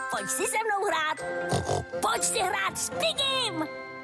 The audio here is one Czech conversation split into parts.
pojď si se mnou hrát. Pojď si hrát s Pigim.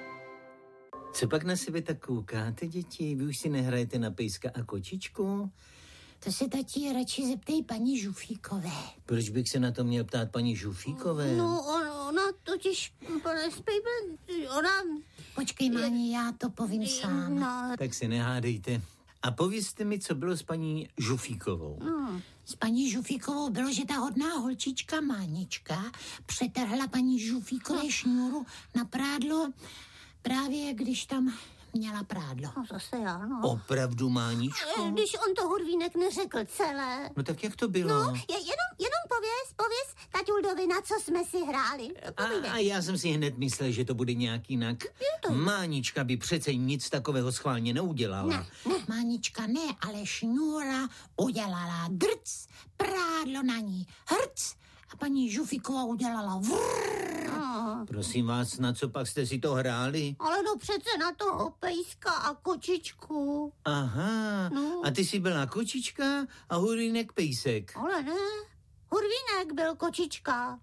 Co pak na sebe tak koukáte, děti? Vy už si nehrajete na pejska a kočičku? To se tati radši zeptej paní Žufíkové. Proč bych se na to měl ptát paní Žufíkové? No, ona totiž, pane Spejble, ona... Počkej, Máni, já to povím sám. No, Tak se nehádejte. A povězte mi, co bylo s paní Žufíkovou. S paní Žufíkovou bylo, že ta hodná holčička Mánička přetrhla paní Žufíkové šňůru na prádlo právě když tam měla prádlo. no zase já, no. Opravdu, Máničko? Když on to Hurvínek neřekl celé. No tak jak to bylo? No, jenom pověz, taťuldovi, na co jsme si hráli. A já jsem si hned myslel, že to bude nějak jinak. Mánička by přece nic takového schválně neudělala. Mánička ne, ale šňůra udělala drc, prádlo na ní hrc a paní Žufíková udělala vrrr. Prosím vás, na co pak jste si to hráli? Ale no přece na toho pejska a kočičku. Aha, a ty jsi byla kočička a Hurvínek pejsek. Ale ne, Hurvínek byl kočička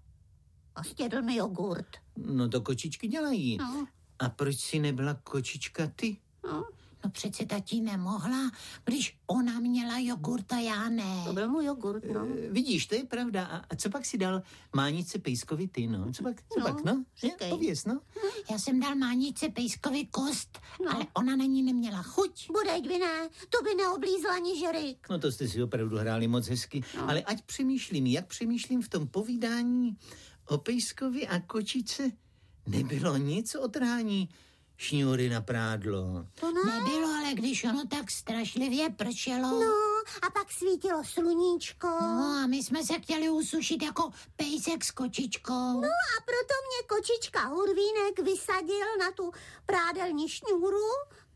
a stědl mi jogurt. No to kočičky dělají. No. A proč jsi nebyla kočička ty? No přece tatí nemohla, když ona měla jogurt a já ne. To byl můj jogurt, no. Vidíš, to je pravda. A co pak si dal Mánice pejskovi ty, no? Co pak, no? říkej. Pověz, no? Já jsem dal Mánice pejskovi kost, ale ona na ní neměla chuť. Budej by ne, to by neoblízla ani žerik. No to jste si opravdu hráli moc hezky. Ale ať přemýšlím, jak přemýšlím v tom povídání o pejskovi a kočice, nebylo nic o trhání šňůry na prádlo. To ne. Nebylo, ale když ono tak strašlivě pršelo. No, a pak svítilo sluníčko. No a my jsme se chtěli usušit jako pejsek s kočičkou. No a proto mě kočička Hurvínek vysadil na tu prádelní šňůru.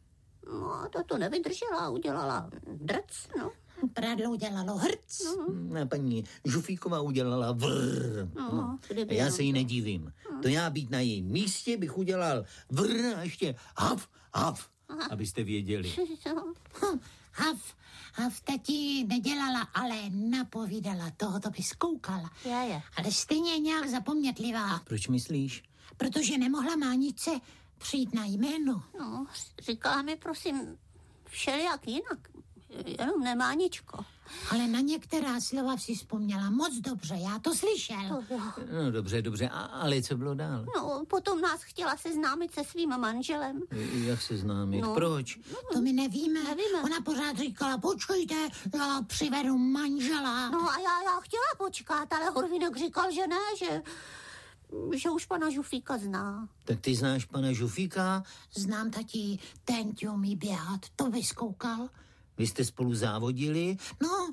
No a to nevydržela a udělala drc, no. Prádlo udělalo hrc. A paní Žufíková udělala vrr. kdyby Já jenom se jí nedivím. To já být na jejím místě bych udělal vrr a ještě haf, abyste věděli. Hav tati nedělala, ale napovídala, toho to by zkoukala. Je. Ale stejně nějak zapomnětlivá, Proč myslíš? protože nemohla Mánice přijít na jméno. No, říkala mi prosím všelijak jinak, jenom nemáničko. Ale na některá slova si vzpomněla moc dobře, já to slyšel. No dobře, ale co bylo dál? No, potom nás chtěla seznámit se svým manželem. Jak se známit? No. Proč? To my nevíme. Nevíme. Ona pořád říkala, počkejte, já přivedu manžela. No a já chtěla počkat, ale Hurvínek říkal, že ne, že už pana Žufíka zná. Tak ty znáš pana Žufíka? Znám tati, ten ti umí běhat, to by zkoukal. Vy jste spolu závodili? No,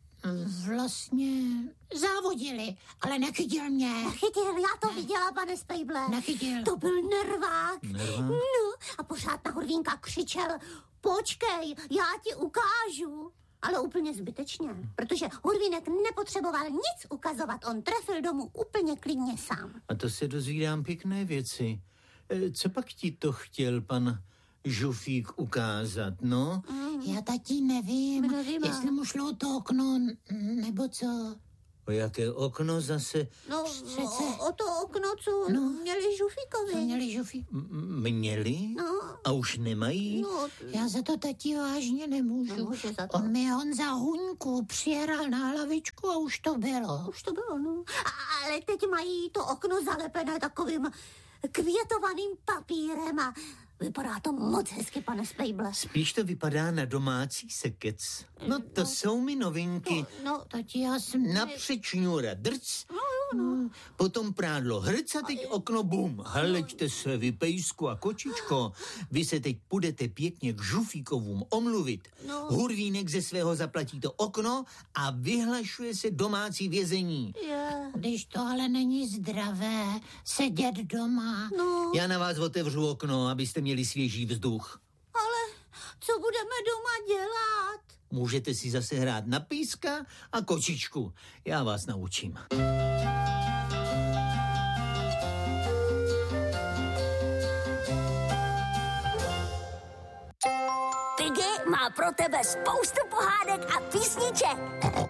vlastně závodili, ale nechytil mě. Chytil, já to viděla, pane Spejble. Nechytil. To byl nervák. Nervák? No, a pořád na Hurvínka křičel, počkej, já ti ukážu. Ale úplně zbytečně, protože Hurvínek nepotřeboval nic ukazovat, on trefil domů úplně klidně sám. A to se dozvídám pěkné věci. Co pak ti to chtěl pan Žufík ukázat, no? Já tati nevím, Nevíme. jestli mu šlo to okno, nebo co. O jaké okno zase? No, Přece. o to okno, co měli Žufíkovi. To měli Žufí. Měli? No. A už nemají? No, Já za to tati vážně nemůžu. Nemůže za to. On mi Honza Huňku přijeral na hlavičku a už to bylo. už to bylo, no. Ale teď mají to okno zalepené takovým květovaným papírem a vypadá to moc hezky, pane Spejble. Spíš to vypadá na domácí sekec. No to jsou mi novinky. No, Tati, já jsem... Napřed šňůra drc, potom prádlo hrc a teď okno bum. Hleďte se, vy pejsku a kočičko. Vy se teď půjdete pěkně k Žufíkovům omluvit. Hurvínek ze svého zaplatí to okno a vyhlašuje se domácí vězení. Když to ale není zdravé, sedět doma. Já na vás otevřu okno, abyste měli svěží vzduch. ale co budeme doma dělat? Můžete si zase hrát na pejska a kočičku. Já vás naučím. Piggy má pro tebe spoustu pohádek a písniček.